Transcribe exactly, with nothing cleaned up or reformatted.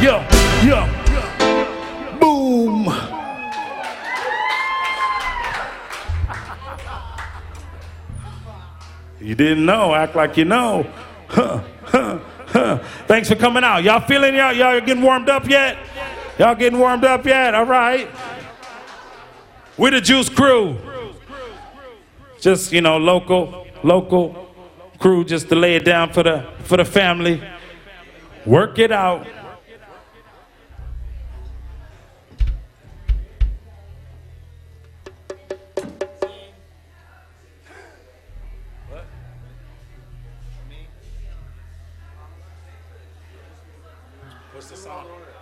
Yo, yo, boom. You didn't know, act like you know. Huh, huh, huh. Thanks for coming out. Y'all feeling y'all, y'all getting warmed up yet? Y'all getting warmed up yet? All right. We're the Juice Crew. Just, you know, local, local crew just to lay it down for the for the family. Work it out. What's the song?